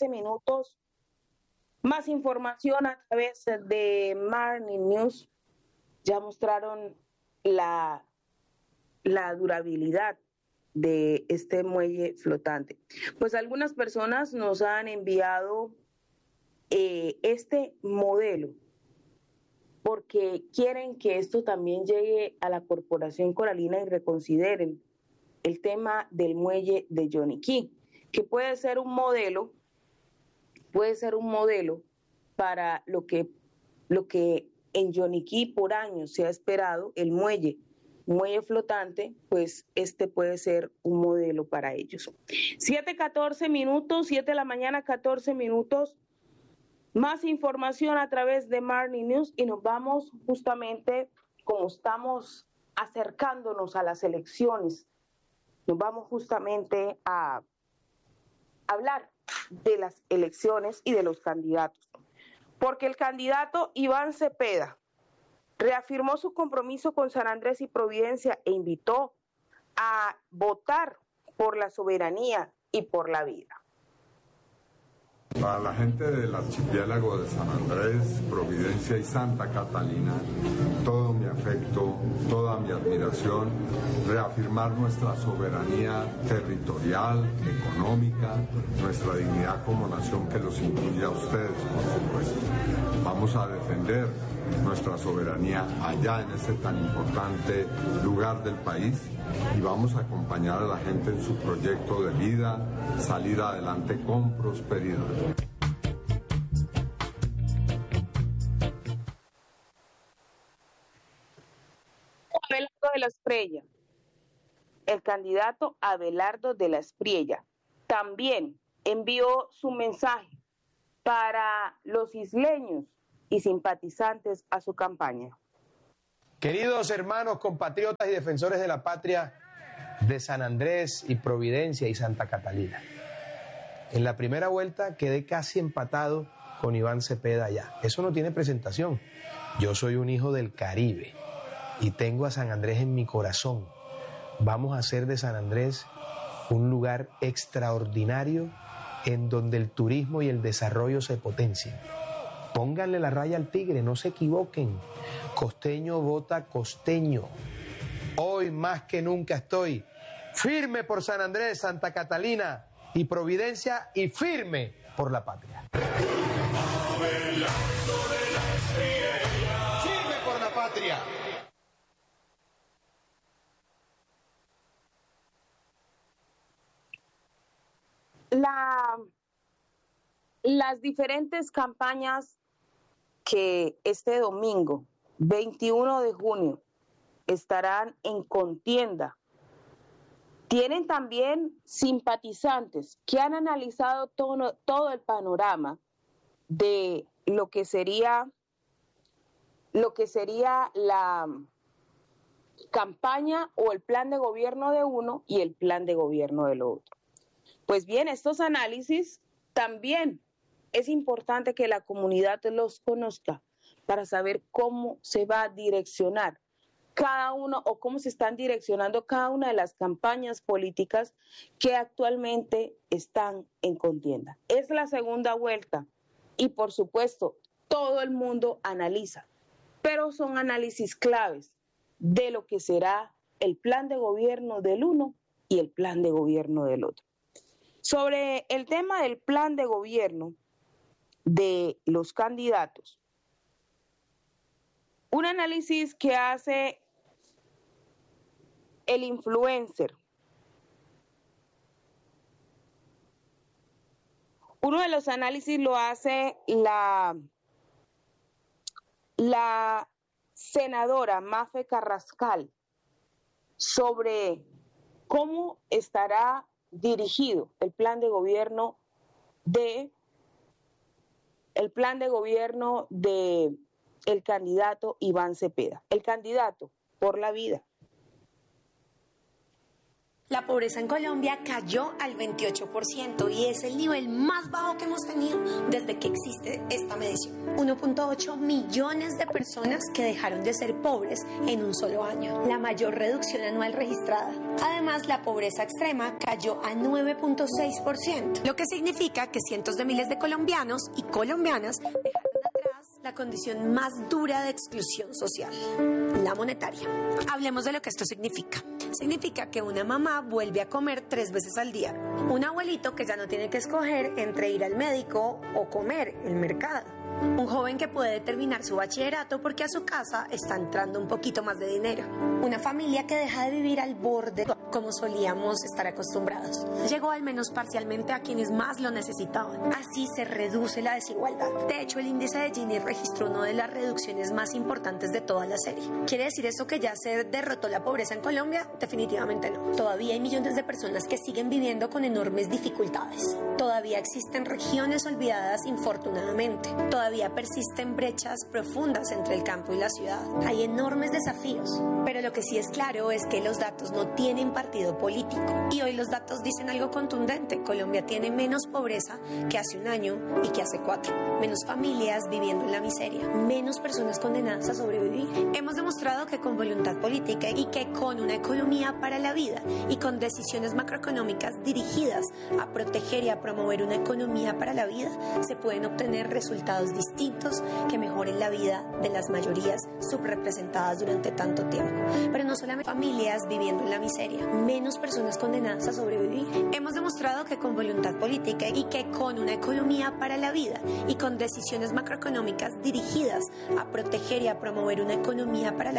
13 minutos. Más información a través de Morning News. Ya mostraron la durabilidad de este muelle flotante. Pues algunas personas nos han enviado este modelo porque quieren que esto también llegue a la Corporación Coralina y reconsideren el tema del muelle de Yoniquí, que puede ser un modelo para lo que en Yoniquí por años se ha esperado, el muelle flotante, pues este puede ser un modelo para ellos. 7:14 minutos, 7 de la mañana, 14 minutos. Más información a través de Morning News y nos vamos justamente, como estamos acercándonos a las elecciones, nos vamos justamente a hablar de las elecciones y de los candidatos. Porque el candidato Iván Cepeda reafirmó su compromiso con San Andrés y Providencia e invitó a votar por la soberanía y por la vida. Para la gente del archipiélago de San Andrés, Providencia y Santa Catalina, todo mi afecto, toda mi admiración, reafirmar nuestra soberanía territorial, económica, nuestra dignidad como nación que los incluye a ustedes, por supuesto. Vamos a defender nuestra soberanía allá en este tan importante lugar del país y vamos a acompañar a la gente en su proyecto de vida, salir adelante con prosperidad. Abelardo de la Espriella, el candidato Abelardo de la Espriella, también envió su mensaje para los isleños y simpatizantes a su campaña. Queridos hermanos, compatriotas y defensores de la patria de San Andrés y Providencia y Santa Catalina, en la primera vuelta quedé casi empatado con Iván Cepeda allá. Eso no tiene presentación. Yo soy un hijo del Caribe y tengo a San Andrés en mi corazón. Vamos a hacer de San Andrés un lugar extraordinario en donde el turismo y el desarrollo se potencien. Pónganle la raya al tigre, no se equivoquen. Costeño vota costeño. Hoy más que nunca estoy firme por San Andrés, Santa Catalina y Providencia y firme por la patria. Firme por la patria. Las diferentes campañas que este domingo, 21 de junio, estarán en contienda, tienen también simpatizantes que han analizado todo el panorama de lo que sería la campaña o el plan de gobierno de uno y el plan de gobierno del otro. Pues bien, estos análisis también es importante que la comunidad los conozca para saber cómo se va a direccionar cada uno o cómo se están direccionando cada una de las campañas políticas que actualmente están en contienda. Es la segunda vuelta y por supuesto todo el mundo analiza, pero son análisis claves de lo que será el plan de gobierno del uno y el plan de gobierno del otro. Sobre el tema del plan de gobierno de los candidatos, un análisis que hace el influencer, uno de los análisis lo hace la senadora Mafe Carrascal sobre cómo estará dirigido el plan de gobierno de el candidato Iván Cepeda, el candidato por la vida. La pobreza en Colombia cayó al 28% y es el nivel más bajo que hemos tenido desde que existe esta medición. 1.8 millones de personas que dejaron de ser pobres en un solo año, la mayor reducción anual registrada. Además, la pobreza extrema cayó a 9.6%, lo que significa que cientos de miles de colombianos y colombianas dejaron atrás la condición más dura de exclusión social, la monetaria. Hablemos de lo que esto significa. Significa que una mamá vuelve a comer 3 veces al día. Un abuelito que ya no tiene que escoger entre ir al médico o comer el mercado. Un joven que puede terminar su bachillerato porque a su casa está entrando un poquito más de dinero. Una familia que deja de vivir al borde como solíamos estar acostumbrados. Llegó al menos parcialmente a quienes más lo necesitaban. Así se reduce la desigualdad. De hecho, el índice de Gini registró una de las reducciones más importantes de toda la serie. ¿Quiere decir eso que ya se derrotó la pobreza en Colombia? Definitivamente no. Todavía hay millones de personas que siguen viviendo con enormes dificultades. Todavía existen regiones olvidadas, infortunadamente. Todavía persisten brechas profundas entre el campo y la ciudad. Hay enormes desafíos, pero lo que sí es claro es que los datos no tienen partido político. Y hoy los datos dicen algo contundente. Colombia tiene menos pobreza que hace un año y que hace 4. Menos familias viviendo en la miseria. Menos personas condenadas a sobrevivir. Hemos demostrado que con voluntad política y que con una economía para la vida y con decisiones macroeconómicas dirigidas a proteger y a promover una economía para la vida, se pueden obtener resultados distintos que mejoren la vida de las mayorías subrepresentadas durante tanto tiempo. Pero no solamente familias viviendo en la miseria, menos personas condenadas a sobrevivir. Hemos demostrado que con voluntad política y que con una economía para la vida y con decisiones macroeconómicas dirigidas a proteger y a promover una economía para la